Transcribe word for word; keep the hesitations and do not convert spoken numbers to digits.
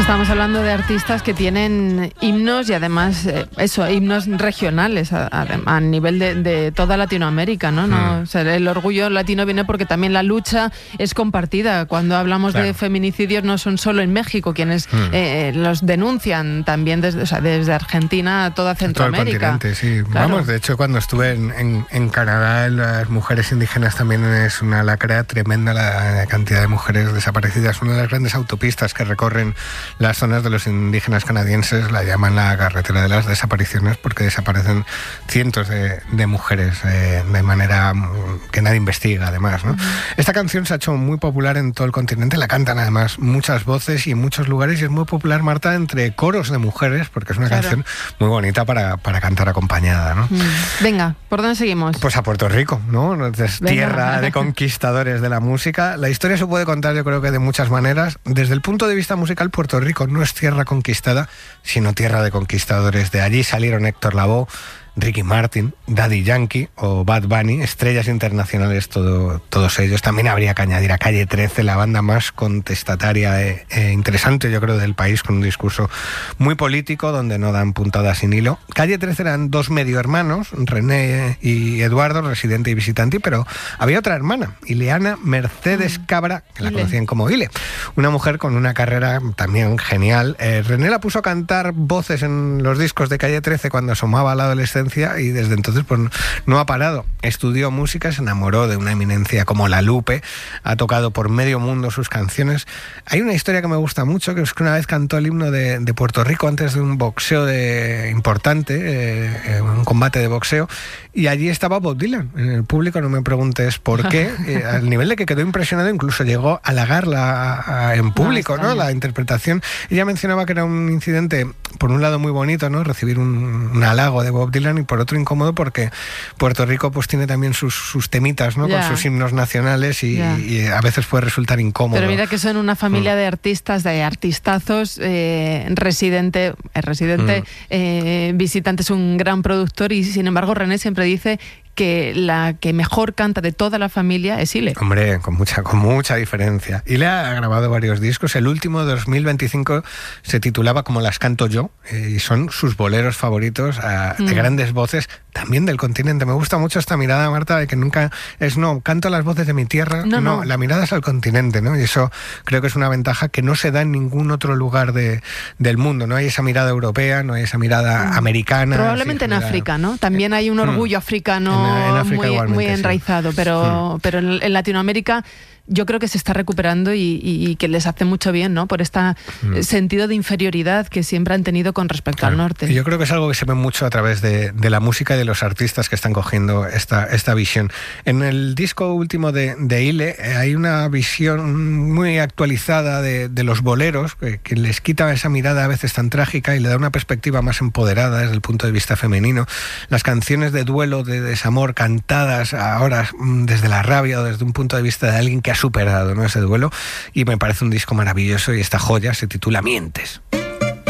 Estamos hablando de artistas que tienen himnos y además, eh, eso, himnos regionales a, a, a nivel de, de toda Latinoamérica, ¿no? no Mm. o sea, el orgullo latino viene porque también la lucha es compartida. Cuando hablamos Claro. de feminicidios no son solo en México quienes Mm. eh, los denuncian, también desde, o sea, desde Argentina a toda Centroamérica. Todo el continente, sí. Claro. Vamos, de hecho, cuando estuve en, en, en Canadá, en las mujeres indígenas también es una lacra tremenda la cantidad de mujeres desaparecidas. Una de las grandes autopistas que recorren las zonas de los indígenas canadienses la llaman la carretera de las desapariciones porque desaparecen cientos de, de mujeres eh, de manera que nadie investiga, además, ¿no? Uh-huh. Esta canción se ha hecho muy popular en todo el continente, la cantan además muchas voces y en muchos lugares, y es muy popular, Marta, entre coros de mujeres, porque es una claro. canción muy bonita para, para cantar acompañada, ¿no? Mm. Venga, ¿por dónde seguimos? Pues a Puerto Rico, ¿no? Es tierra de conquistadores de la música. La historia se puede contar, yo creo que de muchas maneras. Desde el punto de vista musical, Puerto Rico no es tierra conquistada, sino tierra de conquistadores. De allí salieron Héctor Lavoe, Ricky Martin, Daddy Yankee o Bad Bunny, estrellas internacionales todo, todos ellos. También habría que añadir a Calle trece, la banda más contestataria e, e interesante, yo creo, del país, con un discurso muy político donde no dan puntada sin hilo. Calle trece eran dos medio hermanos, René y Eduardo, residente y visitante, pero había otra hermana, Ileana Mercedes Cabra, que la Ile. conocían como Ile, una mujer con una carrera también genial. Eh, René la puso a cantar voces en los discos de Calle trece cuando asomaba a la adolescencia, y desde entonces pues no ha parado. Estudió música, se enamoró de una eminencia como La Lupe, ha tocado por medio mundo sus canciones. Hay una historia que me gusta mucho, que es que una vez cantó el himno de, de Puerto Rico antes de un boxeo de, importante, eh, un combate de boxeo, y allí estaba Bob Dylan en el público. No me preguntes por qué, eh, al nivel de que quedó impresionado, incluso llegó a halagarla a, a, en público, ¿no? La interpretación. Ella mencionaba que era un incidente, por un lado muy bonito, ¿no? Recibir un, un halago de Bob Dylan, y por otro incómodo porque Puerto Rico pues tiene también sus, sus temitas, ¿no? Yeah. Con sus himnos nacionales y, Yeah. y a veces puede resultar incómodo. Pero mira que son una familia mm. de artistas, de artistazos. eh, Residente, el Residente, mm. eh, Visitante es un gran productor, y sin embargo René siempre dice que la que mejor canta de toda la familia es Ile. Hombre, con mucha, con mucha diferencia. Ile ha grabado varios discos. El último, de dos mil veinticinco, se titulaba Como las canto yo, eh, y son sus boleros favoritos, eh, de mm. grandes voces, también del continente. Me gusta mucho esta mirada, Marta, de que nunca es, no, canto las voces de mi tierra. No, no, no, la mirada es al continente, ¿no? Y eso creo que es una ventaja que no se da en ningún otro lugar de, del mundo. No hay esa mirada europea, no hay esa mirada mm. americana. Probablemente en África, ¿no? También hay un orgullo mm. africano en, en África muy, muy enraizado, sí. pero, mm. pero en, en Latinoamérica yo creo que se está recuperando, y, y, y que les hace mucho bien, ¿no? Por este mm. sentido de inferioridad que siempre han tenido con respecto claro. al norte. Y yo creo que es algo que se ve mucho a través de, de la música y de los artistas que están cogiendo esta, esta visión. En el disco último de, de Ile eh, hay una visión muy actualizada de, de los boleros, que, que les quita esa mirada a veces tan trágica y le da una perspectiva más empoderada desde el punto de vista femenino. Las canciones de duelo, de desamor, cantadas ahora desde la rabia o desde un punto de vista de alguien que ha superado, ¿no?, ese duelo, y me parece un disco maravilloso, y esta joya se titula Mientes.